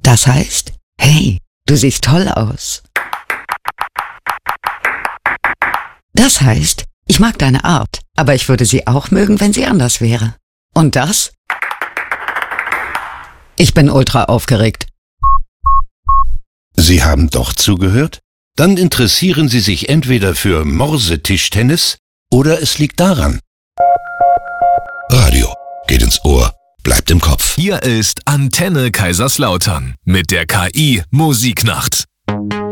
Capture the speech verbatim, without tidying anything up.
Das heißt, hey, du siehst toll aus. Das heißt, ich mag deine Art, aber ich würde sie auch mögen, wenn sie anders wäre. Und das? Ich bin ultra aufgeregt. Sie haben doch zugehört? Dann interessieren Sie sich entweder für Morsetischtennis oder es liegt daran. Radio geht ins Ohr, bleibt im Kopf. Hier ist Antenne Kaiserslautern mit der K I Musiknacht.